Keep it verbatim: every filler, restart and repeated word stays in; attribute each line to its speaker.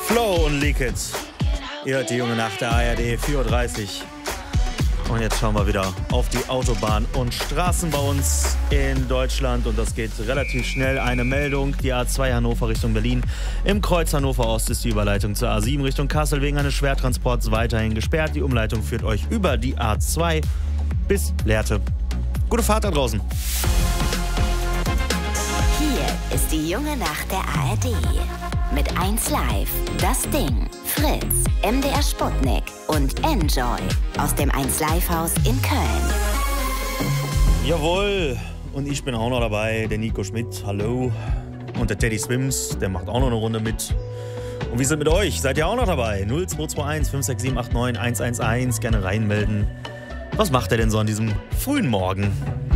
Speaker 1: Flow und Leak It. Ihr hört die junge Nacht der A R D, vier Uhr dreißig. Und jetzt schauen wir wieder auf die Autobahn und Straßen bei uns in Deutschland. Und das geht relativ schnell. Eine Meldung, die A zwei Hannover Richtung Berlin. Im Kreuz Hannover Ost ist die Überleitung zur A sieben Richtung Kassel wegen eines Schwertransports weiterhin gesperrt. Die Umleitung führt euch über die A zwei bis Lehrte. Gute Fahrt da draußen.
Speaker 2: Hier ist die junge Nacht der A R D. Mit eins Live, Das Ding, Fritz, M D R Sputnik und Enjoy aus dem eins Live Haus in Köln.
Speaker 1: Jawohl, und ich bin auch noch dabei, der Nico Schmidt, hallo. Und der Teddy Swims, der macht auch noch eine Runde mit. Und wie ist es mit euch? Seid ihr auch noch dabei? null zwei zwei eins fünf sechs sieben acht neun eins eins eins, gerne reinmelden. Was macht er denn so an diesem frühen Morgen?